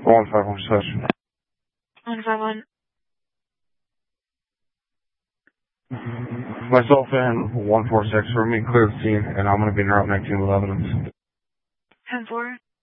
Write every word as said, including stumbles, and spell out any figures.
one five one six. one five one. Myself and one four six, we're meeting clear the scene, and I'm going to be in route nineteen with evidence. ten four.